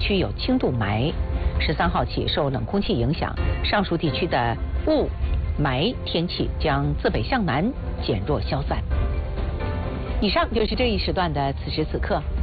区有轻度霾。13号起，受冷空气影响，上述地区的雾霾天气将自北向南减弱消散。以上就是这一时段的此时此刻。